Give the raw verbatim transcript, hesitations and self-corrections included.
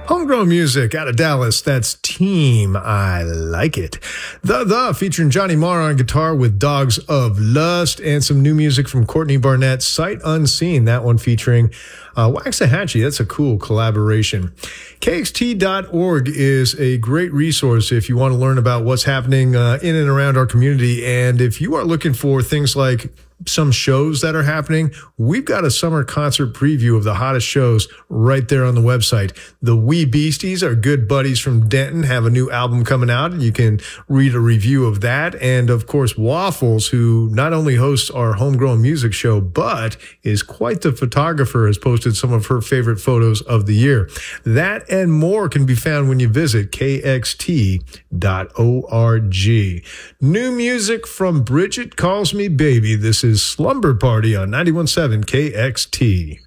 Homegrown music out of Dallas. That's Team. I like it. The The featuring Johnny Marr on guitar with Dogs of Lust, and some new music from Courtney Barnett, Sight Unseen. That one featuring uh, Waxahachie. That's a cool collaboration. K X T dot org is a great resource if you want to learn about what's happening uh, in and around our community. And if you are looking for things like some shows that are happening, we've got a summer concert preview of the hottest shows right there on the website. The Wee Beasties, our good buddies from Denton, have a new album coming out, and you can read a review of that. And of course, Waffles, who not only hosts our Homegrown Music show, but is quite the photographer, has posted some of her favorite photos of the year. That and more can be found when you visit K X T dot org. New music from Bridget Calls Me Baby. This is Slumber Party on ninety-one point seven K X T.